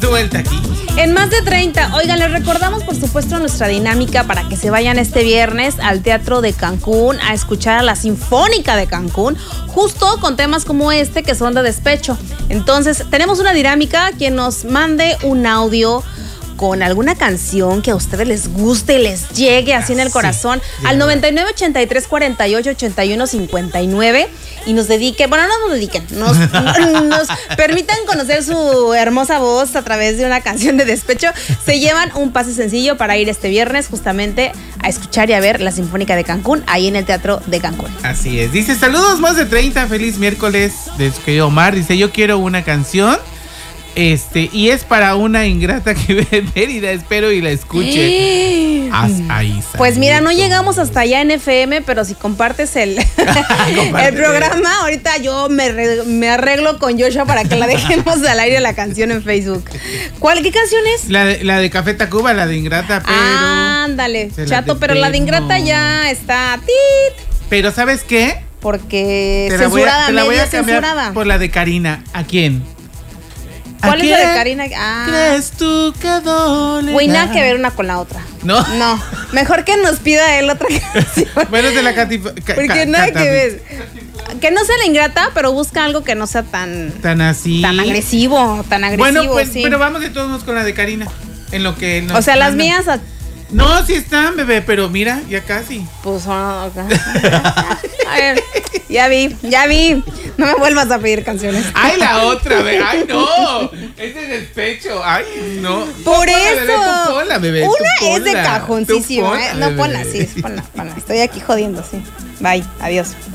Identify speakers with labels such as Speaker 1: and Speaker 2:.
Speaker 1: de vuelta aquí.
Speaker 2: En Más de 30, oigan, les recordamos por supuesto nuestra dinámica para que se vayan este viernes al Teatro de Cancún a escuchar a la Sinfónica de Cancún, justo con temas como este que son de despecho. Entonces, tenemos una dinámica, quien nos mande un audio con alguna canción que a ustedes les guste y les llegue así en el corazón, al 99 83 48 81 59 y nos dediquen, bueno, no nos dediquen, nos permitan conocer su hermosa voz a través de una canción de despecho. Se llevan un pase sencillo para ir este viernes justamente a escuchar y a ver la Sinfónica de Cancún ahí en el Teatro de Cancún.
Speaker 1: Así es. Dice, saludos Más de 30, feliz miércoles de su querido Omar. Dice, yo quiero una canción. Y es para una ingrata que ve en Mérida, espero y la escuche. Ahí
Speaker 2: pues mira, no llegamos hasta allá en FM, pero si compartes el programa, ahorita yo me arreglo con Joshua para que la dejemos al aire la canción en Facebook. ¿Qué canción es?
Speaker 1: La de Café Tacuba, la de Ingrata, pero...
Speaker 2: Ándale, chato, pero la de Ingrata ya está... ¡Tit!
Speaker 1: Pero ¿sabes qué?
Speaker 2: Porque censurada, medio censurada.
Speaker 1: Por la de Karina. ¿A quién?
Speaker 2: ¿Cuál es la de Karina?
Speaker 1: ¿Crees tú que dolerá?
Speaker 2: Güey, nada que ver una con la otra.
Speaker 1: ¿No?
Speaker 2: No, mejor que nos pida él otra canción.
Speaker 1: Bueno, es de la
Speaker 2: porque nada que ver. Que no sea la Ingrata, pero busca algo que no sea tan
Speaker 1: así.
Speaker 2: Tan agresivo.
Speaker 1: Bueno, pues,
Speaker 2: sí.
Speaker 1: pero vamos de todos modos con la de Karina. En lo que nos
Speaker 2: o sea, las mías...
Speaker 1: No, sí están, bebé, pero mira, ya casi.
Speaker 2: Pues, a ver, ya vi. No me vuelvas a pedir canciones.
Speaker 1: Ay, la otra, bebé. Ay, no. Es de despecho. Ay, no.
Speaker 2: Por eso.
Speaker 1: Bebé, tú ponla, bebé.
Speaker 2: Una es de cajoncísima.
Speaker 1: Ponla,
Speaker 2: No, ponla, sí, ponla. Estoy aquí jodiendo, sí. Bye, adiós.